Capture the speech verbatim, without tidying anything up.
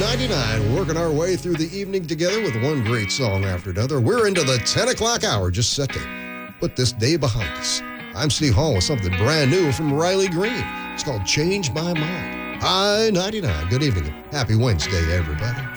ninety-nine, working our way through the evening together with one great song after another. We're into the ten o'clock hour, just set to put this day behind us. I'm Steve Hall with something brand new from Riley Green. It's called Change My Mind. I ninety-nine. Good evening. Happy Wednesday, everybody.